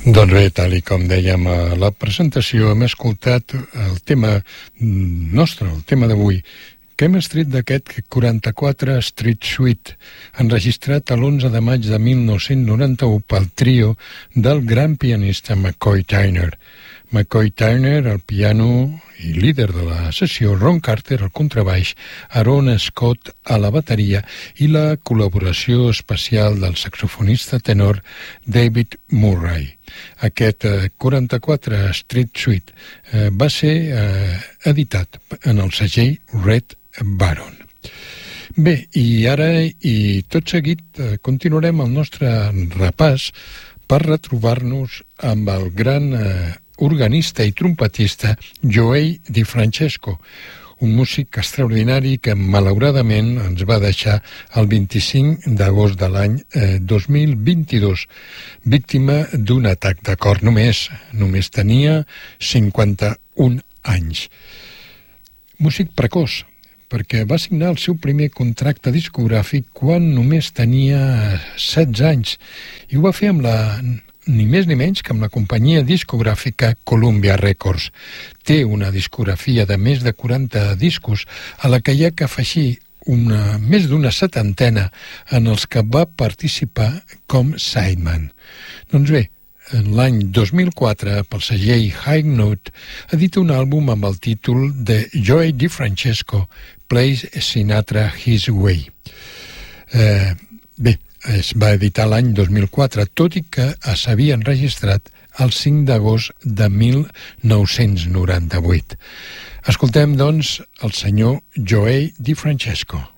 Doncs bé, tal i com dèiem a la presentació, hem escoltat el tema nostre, el tema d'avui, que hem extret d'aquest 44 Street Suite, enregistrat l'11 de maig de 1991 pel trio del gran pianista McCoy Tyner. McCoy Tyner al piano i líder de la sessió, Ron Carter al contrabaix, Aaron Scott a la bateria i la col·laboració especial del saxofonista tenor David Murray. Aquest 44 Street Suite va ser editat en el segell Red Baron. Bé, i ara i tot seguit continuarem el nostre repàs per retrobar-nos amb el gran organista i trompetista Joey DiFrancesco, un músic extraordinari que malauradament ens va deixar el 25 d'agost de l'any 2022, víctima d'un atac de cor. Només tenia 51 anys. Músic precoç, perquè va signar el seu primer contracte discogràfic quan només tenia 16 anys, i ho va fer amb ni més ni menys que amb la companyia discogràfica Columbia Records. Té una discografia de més de 40 discos, a la que hi ha que afegir més d'una setantena en els que va participar com sideman. Doncs bé, en l'any 2004, pel segell High Note, edita un àlbum amb el títol de Joey DiFrancesco Plays Sinatra His Way. Bé, es va editar l'any 2004, tot i que s'havia enregistrat el 5 d'agost de 1998. Escoltem, doncs, el senyor Joey DiFrancesco.